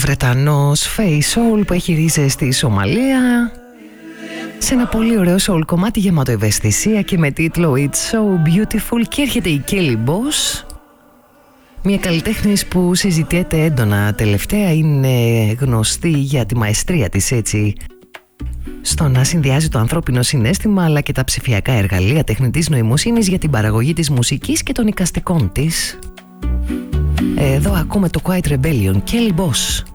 Βρετανός Face Soul που έχει ρίζες στη Σομαλία, σε ένα πολύ ωραίο soul κομμάτι γεμάτο ευαισθησία και με τίτλο It's So Beautiful. Και έρχεται η Kelly Boss, μια καλλιτέχνης που συζητιέται έντονα τελευταία. Είναι γνωστή για τη μαεστρία της, έτσι, στο να συνδυάζει το ανθρώπινο συναίσθημα αλλά και τα ψηφιακά εργαλεία τεχνητής νοημοσύνης για την παραγωγή της μουσικής και των εικαστικών της. Εδώ ακούμε το Quiet Rebellion, Kelly Boss.